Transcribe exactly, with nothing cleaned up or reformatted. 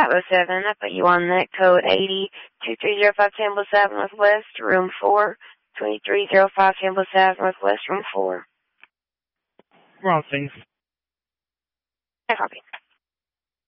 oh seven. I put you on that code eighty two three zero five Temple South Northwest, room four, twenty-three oh five Temple South Northwest, room four. Wrong things. No copy.